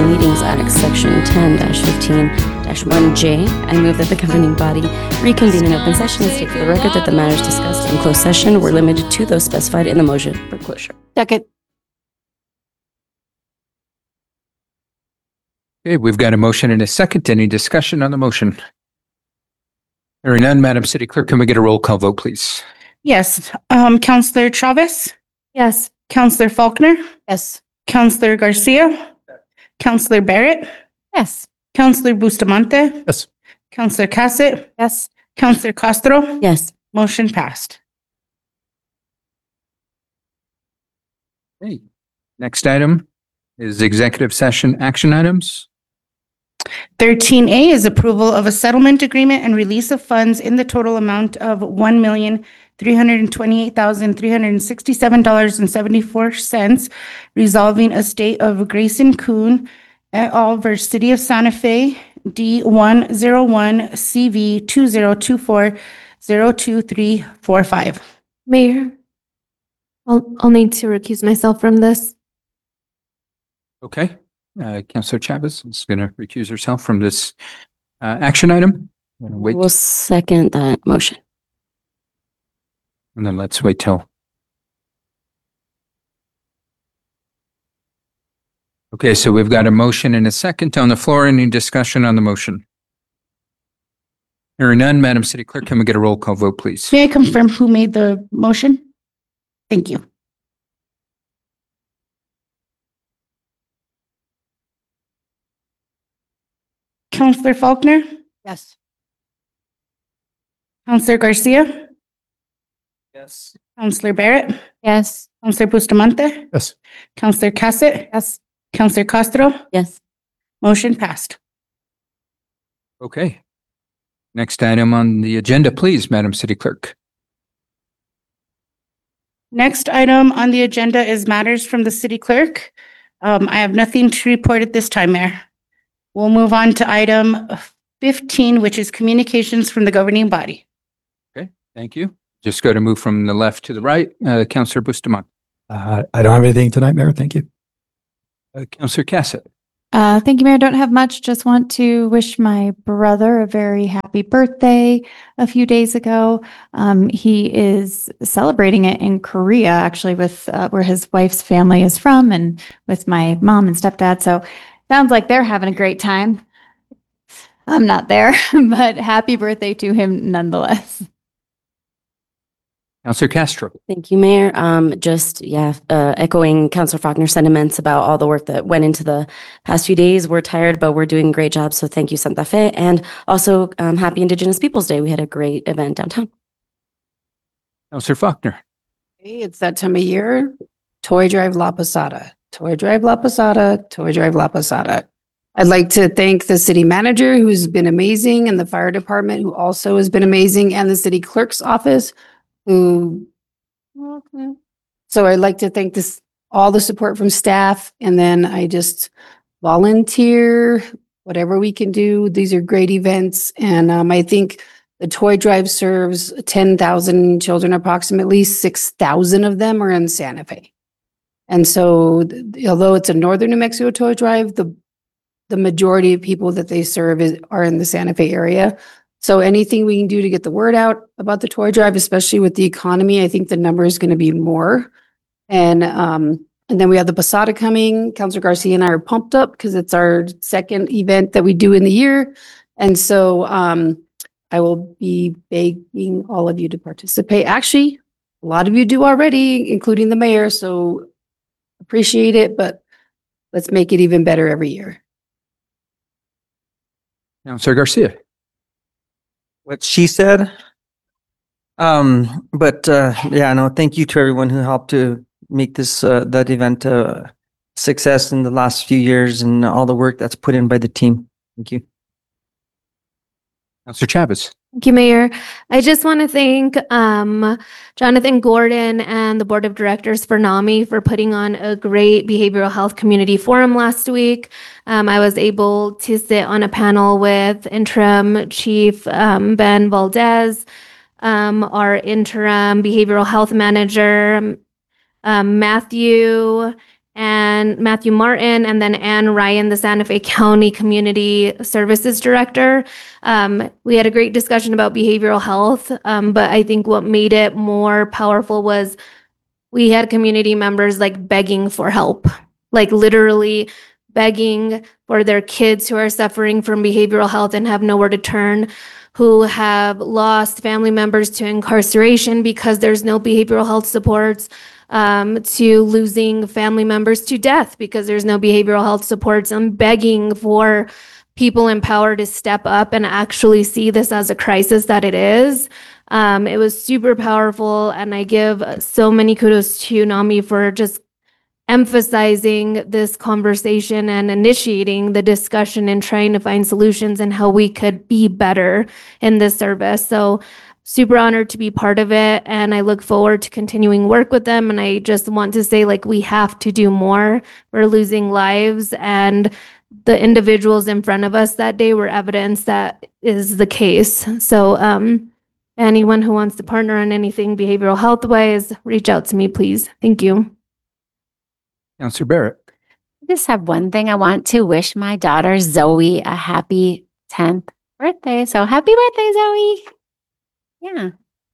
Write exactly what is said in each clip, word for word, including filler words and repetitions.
Open Meetings Act, Section ten fifteen one J. I move that the governing body reconvene in open session and state for the record that the matters discussed in closed session were limited to those specified in the motion for closure. Second. Okay, we've got a motion and a second. Any discussion on the motion? Hearing none, Madam City Clerk, can we get a roll call vote, please? Yes. Um, Counselor Chavez, Yes. Counselor Faulkner, Yes. Counselor Garcia, Counselor Barrett, Yes. Counselor Bustamante, Yes. Counselor Cassett, Yes. Counselor Castro. Yes. Motion passed. Okay. Next item is executive session action items. Thirteen A is approval of a settlement agreement and release of funds in the total amount of one million, three hundred and twenty-eight thousand, three hundred and sixty-seven dollars and seventy-four cents, resolving estate of Grayson Kuhn et al. Versus City of Santa Fe, D one zero one C V two zero two four zero two three four five. Mayor, I'll, I'll need to recuse myself from this. Okay. Uh, Councilor Chavez is going to recuse herself from this uh, action item. We're gonna Wait, We'll second that motion. and then let's wait till. Okay, so we've got a motion and a second on the floor. Any discussion on the motion? Hearing none, Madam City Clerk, can we get a roll call vote, please? May I confirm who made the motion? Thank you. Counselor Faulkner, Yes. Counselor Garcia, Yes. Counselor Barrett, Yes. Counselor Bustamante, Yes. Counselor Cassett, Yes. Counselor Castro. Yes. Motion passed. Okay. Next item on the agenda, please, Madam City Clerk. Next item on the agenda is matters from the city clerk. Um, I have nothing to report at this time, Mayor. We'll move on to item fifteen, which is communications from the governing body. Okay, thank you. Just go to move from the left to the right. Uh, Councilor Bustamante. Uh, I don't have anything tonight, Mayor. Thank you. Uh, Councilor Cassett. Uh, thank you, Mayor. Don't have much. Just want to wish my brother a very happy birthday a few days ago. Um, he is celebrating it in Korea, actually, with uh, where his wife's family is from and with my mom and stepdad. So sounds like they're having a great time. I'm not there, but happy birthday to him nonetheless. Councilor Castro. Thank you, Mayor. Um, just, yeah, uh, echoing Councilor Faulkner's sentiments about all the work that went into the past few days. We're tired, but we're doing a great job. So thank you, Santa Fe. And also, um, happy Indigenous Peoples Day. We had a great event downtown. Councilor Faulkner. Hey, it's that time of year. Toy Drive La Posada. Toy Drive La Posada. Toy Drive La Posada. I'd like to thank the city manager, who's been amazing, and the fire department, who also has been amazing, and the city clerk's office, who, so I'd like to thank this, all the support from staff, and then I just volunteer, whatever we can do. These are great events, and um, I think the toy drive serves ten thousand children, approximately six thousand of them are in Santa Fe. And so, th- although it's a northern New Mexico toy drive, the the majority of people that they serve is, are in the Santa Fe area. So anything we can do to get the word out about the toy drive, especially with the economy, I think the number is going to be more. And um, and then we have the Posada coming. Councilor Garcia and I are pumped up because it's our second event that we do in the year. And so um, I will be begging all of you to participate. Actually, a lot of you do already, including the mayor. So appreciate it, but let's make it even better every year. Councilor Garcia. What she said. Um, but uh, yeah, no, thank you to everyone who helped to make this uh, that event a success in the last few years and all the work that's put in by the team. Thank you. Councilor Chavez. Thank you, Mayor. I just want to thank um, Jonathan Gordon and the Board of Directors for NAMI for putting on a great behavioral health community forum last week. Um, I was able to sit on a panel with Interim Chief um, Ben Valdez, um, our Interim Behavioral Health Manager, um, Matthew, and Matthew Martin, and then Ann Ryan, the Santa Fe County Community Services Director. Um, we had a great discussion about behavioral health, um, but I think what made it more powerful was we had community members like begging for help, like literally begging for their kids who are suffering from behavioral health and have nowhere to turn, who have lost family members to incarceration because there's no behavioral health supports, um, to losing family members to death because there's no behavioral health supports. I'm begging for people in power to step up and actually see this as a crisis that it is. Um, it was super powerful, and I give so many kudos to NAMI for just emphasizing this conversation and initiating the discussion and trying to find solutions and how we could be better in this service. So super honored to be part of it, and I look forward to continuing work with them. And I just want to say, like, we have to do more. We're losing lives, and the individuals in front of us that day were evidence that is the case. So um, anyone who wants to partner on anything behavioral health wise, reach out to me, please. Thank you. Counselor Barrett. I just have one thing. I want to wish my daughter Zoe a happy tenth birthday. So happy birthday, Zoe. Yeah.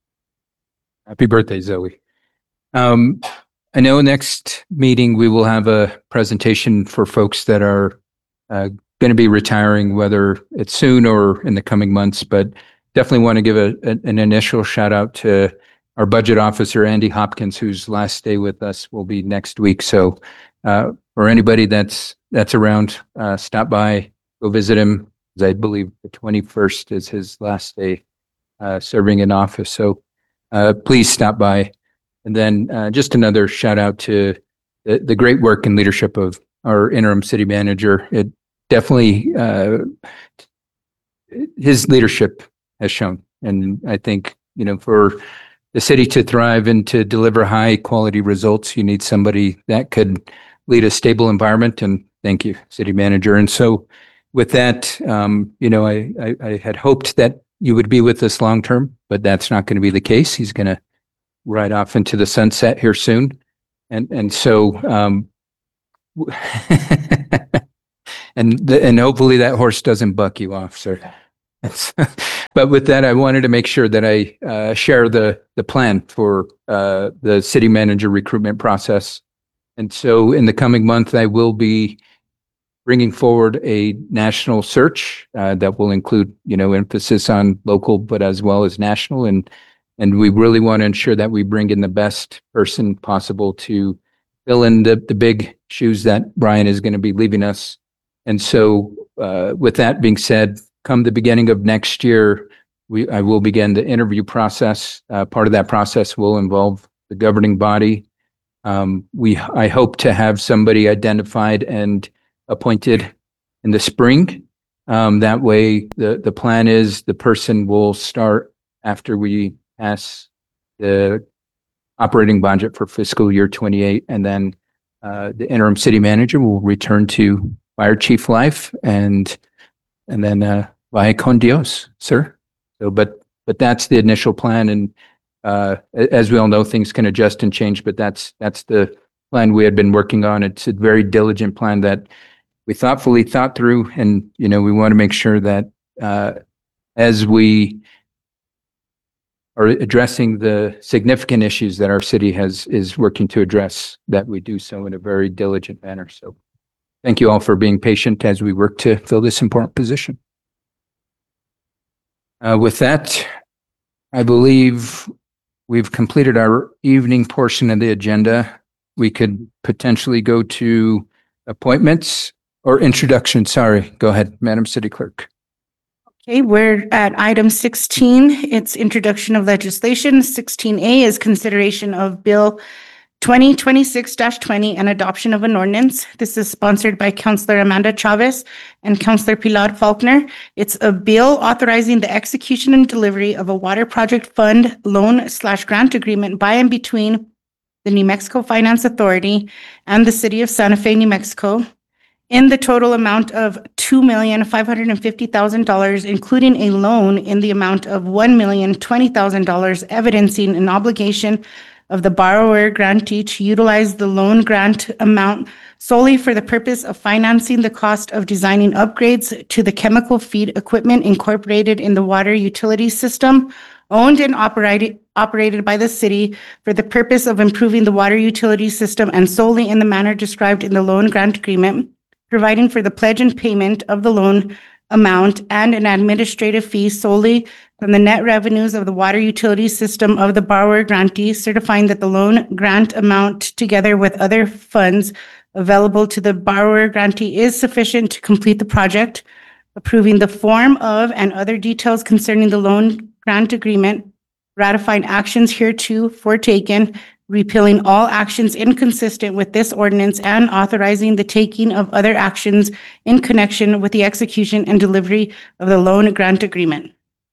Happy birthday, Zoe. Um, I know next meeting we will have a presentation for folks that are uh, going to be retiring, whether it's soon or in the coming months, but definitely want to give a, a, an initial shout out to our budget officer, Andy Hopkins, whose last day with us will be next week. So uh, for anybody that's that's around, uh, stop by, go visit him. I believe the twenty-first is his last day uh, serving in office. So uh, please stop by. And then uh, just another shout out to the, the great work and leadership of our interim city manager. It definitely, uh, his leadership has shown. And I think, you know, for the city to thrive and to deliver high quality results, you need somebody that could lead a stable environment. And thank you, city manager. And so with that, um, you know, I, I, I had hoped that you would be with us long term, but that's not going to be the case. He's going to ride off into the sunset here soon. And, and so, um, and, the, and hopefully that horse doesn't buck you off, sir. But with that, I wanted to make sure that I uh, share the the plan for uh, the city manager recruitment process. And so in the coming month, I will be bringing forward a national search uh, that will include, you know, emphasis on local, but as well as national. And and we really want to ensure that we bring in the best person possible to fill in the, the big shoes that Brian is going to be leaving us. And so uh, with that being said, come the beginning of next year, we I will begin the interview process. Uh, part of that process will involve the governing body. Um, we I hope to have somebody identified and appointed in the spring. Um, that way, the the plan is the person will start after we pass the operating budget for fiscal year twenty-eight, and then uh, the interim city manager will return to fire chief life, and and then uh, vaya con Dios, sir. So, but but that's the initial plan, and uh, as we all know, things can adjust and change. But that's that's the plan we had been working on. It's a very diligent plan that we thoughtfully thought through, and you know, we want to make sure that uh, as we are addressing the significant issues that our city has is working to address, that we do so in a very diligent manner. So, thank you all for being patient as we work to fill this important position. Uh, with that, I believe we've completed our evening portion of the agenda. We could potentially go to appointments or introduction. Sorry, go ahead, Madam City Clerk. Okay, we're at item sixteen. It's introduction of legislation. sixteen A is consideration of Bill twenty twenty-six twenty and adoption of an ordinance. This is sponsored by Councilor Amanda Chavez and Councilor Pilar Faulkner. It's a bill authorizing the execution and delivery of a water project fund loan slash grant agreement by and between the New Mexico Finance Authority and the City of Santa Fe, New Mexico, in the total amount of two million five hundred fifty thousand dollars, including a loan in the amount of one million twenty thousand dollars, evidencing an obligation of the borrower grantee to utilize the loan grant amount solely for the purpose of financing the cost of designing upgrades to the chemical feed equipment incorporated in the water utility system owned and operated, operated by the city for the purpose of improving the water utility system and solely in the manner described in the loan grant agreement, providing for the pledge and payment of the loan amount and an administrative fee solely from the net revenues of the water utility system of the borrower grantee, certifying that the loan grant amount together with other funds available to the borrower grantee is sufficient to complete the project, approving the form of and other details concerning the loan grant agreement, ratifying actions hereto foretaken, repealing all actions inconsistent with this ordinance, and authorizing the taking of other actions in connection with the execution and delivery of the loan grant agreement.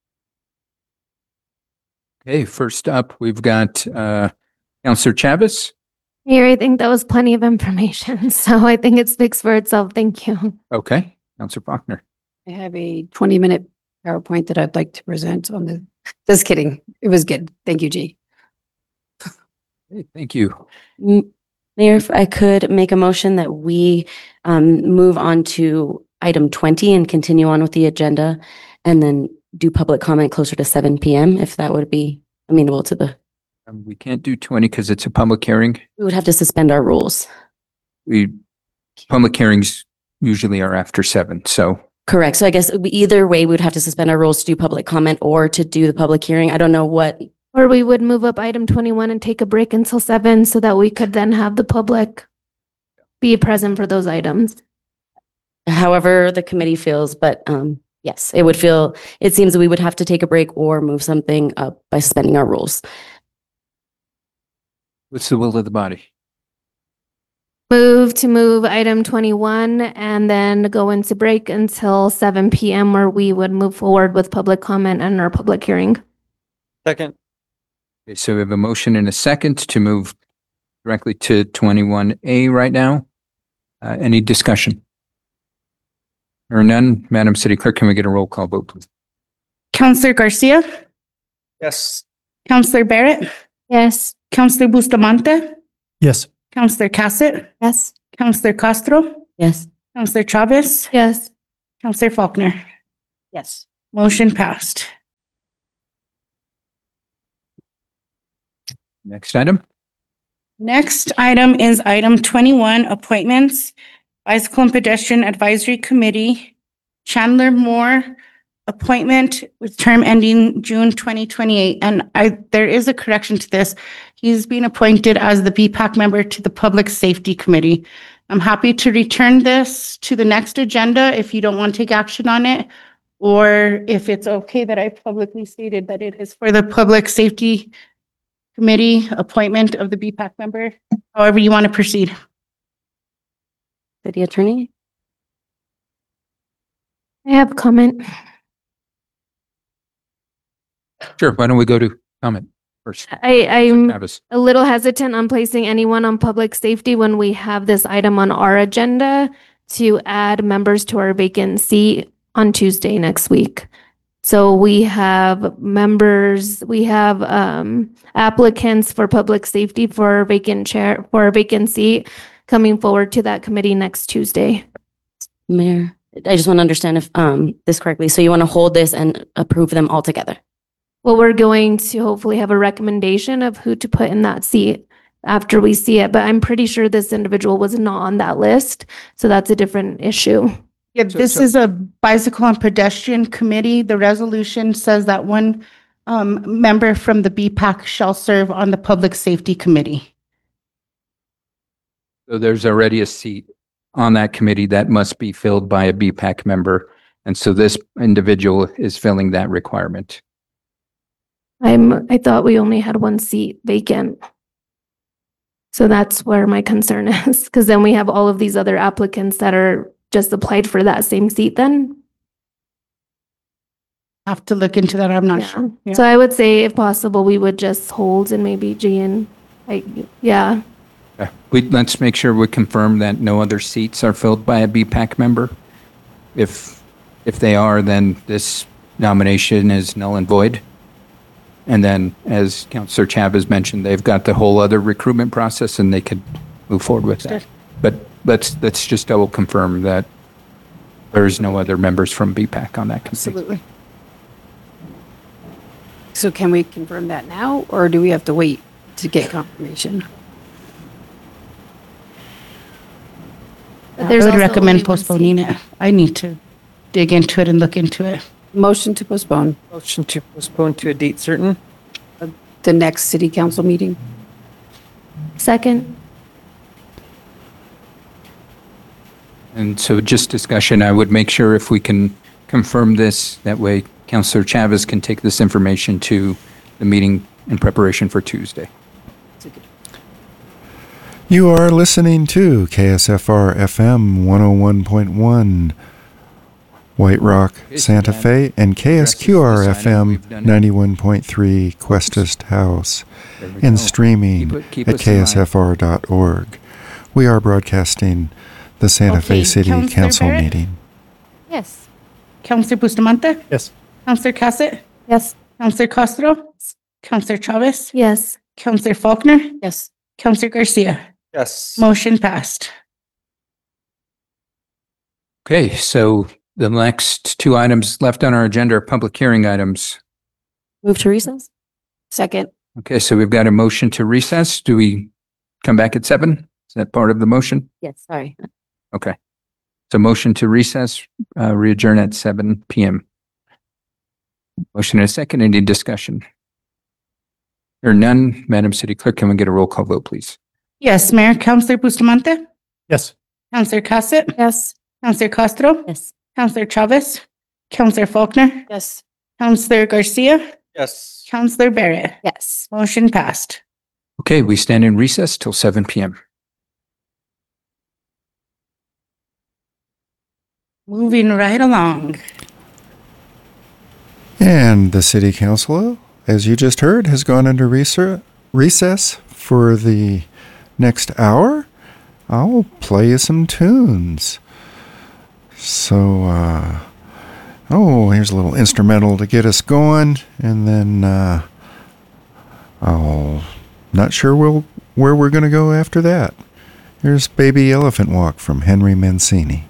Okay, first up, we've got uh, Counselor Chavez. Mayor, I think that was plenty of information. So I think it speaks for itself. Thank you. Okay, Counselor Faulkner. I have a twenty minute PowerPoint that I'd like to present on the, just kidding. It was good. Thank you, G. Okay, thank you. M- Mayor, if I could make a motion that we um, move on to item twenty and continue on with the agenda and then do public comment closer to seven P M if that would be amenable to the, Um, We can't do twenty because it's a public hearing. we would have to suspend our rules. We, public hearings usually are after seven, so. Correct. So I guess we- either way, we would have to suspend our rules to do public comment or to do the public hearing. I don't know what, Or we would move up item twenty-one and take a break until seven so that we could then have the public be present for those items. however the committee feels, but um, yes, it would feel, it seems that we would have to take a break or move something up by suspending our rules. What's the will of the body? Move to move item twenty-one and then go into break until seven P M where we would move forward with public comment and our public hearing. Second. Okay, so we have a motion and a second to move directly to twenty-one A right now. Uh, Any discussion? Or none? Madam City Clerk, can we get a roll call vote, please? Counselor Garcia, Yes. Counselor Barrett, Yes. Counselor Bustamante, Yes. Counselor Cassett, Yes. Counselor Castro, Yes. Counselor Chavez, Yes. Counselor Faulkner. Yes. Motion passed. Next item? Next item is item twenty-one, appointments. Bicycle and Pedestrian Advisory Committee, Chandler Moore, appointment with term ending June twenty twenty-eight. And I, there is a correction to this. He's been appointed as the B PAC member to the Public Safety Committee. I'm happy to return this to the next agenda if you don't want to take action on it, or if it's okay that I publicly stated that it is for the Public Safety Committee appointment of the B PAC member, however you want to proceed. City Attorney? I have a comment. Sure, why don't we go to comment first? I, I'm Travis. a little hesitant on placing anyone on public safety when we have this item on our agenda to add members to our vacant seat on Tuesday next week. So we have members, we have um, applicants for public safety for vacant chair, for a vacant seat coming forward to that committee next Tuesday. Mayor, I just want to understand if um this correctly. So you want to hold this and approve them all together? Well, we're going to hopefully have a recommendation of who to put in that seat after we see it, but I'm pretty sure this individual was not on that list. So that's a different issue. Yeah, So- this so- is a bicycle and pedestrian committee. The resolution says that one um, member from the B PAC shall serve on the Public Safety Committee. So there's already a seat on that committee that must be filled by a B PAC member. And so this individual is filling that requirement. I'm, I thought we only had one seat vacant. So that's where my concern is, because then we have all of these other applicants that are just applied for that same seat then. Have to look into that. I'm not Yeah. sure. Yeah. So I would say if possible, we would just hold and maybe Gian, like, yeah. Okay. We, let's make sure we confirm that no other seats are filled by a B PAC member. If, if they are, then this nomination is null and void. And then, as Counselor Chavez mentioned, they've got the whole other recruitment process and they could move forward with that. But let's, let's just double confirm that there's no other members from B PAC on that committee. Absolutely. So can we confirm that now, or do we have to wait to get confirmation? But I there's would also recommend only one seat. postponing it. I need to dig into it and look into it. Motion to postpone Motion to postpone to a date certain. the next city council meeting. Second. And so just discussion, I would make sure if we can confirm this, that way Counselor Chavez can take this information to the meeting in preparation for Tuesday. You are listening to K S F R F M one oh one point one, White Rock, Santa Fe, and K S Q R F M ninety-one point three, Questest House, There we and go. streaming Keep it- keep at us in mind. K S F R dot org. We are broadcasting the Santa Fe Okay, City Counselor Council Barrett? meeting. Yes. Counselor Bustamante? Yes. Counselor Cassett? Yes. Counselor Castro? Counselor Chavez? Yes. Counselor Faulkner? Yes. Counselor Garcia? Yes. Motion passed. Okay, so the next two items left on our agenda are public hearing items. Move to recess? Second. Okay, so we've got a motion to recess. Do we come back at seven? Is that part of the motion? Yes, sorry. Okay. So motion to recess, uh, re-adjourn at seven P M. Motion and a second. Any discussion? There are none. Madam City Clerk, can we get a roll call vote, please? Yes, Mayor. Counselor Bustamante? Yes. Counselor Cassett? Yes. Counselor Castro? Yes. Counselor Chavez? Counselor Faulkner? Yes. Counselor Garcia? Yes. Counselor Barrett? Yes. Motion passed. Okay, we stand in recess till seven P M. Moving right along. And the City Council, as you just heard, has gone into reser- recess for the next hour. I'll play you some tunes. So, uh, oh, here's a little instrumental to get us going, and then uh, I'll not sure we'll, where we're going to go after that. Here's Baby Elephant Walk from Henry Mancini.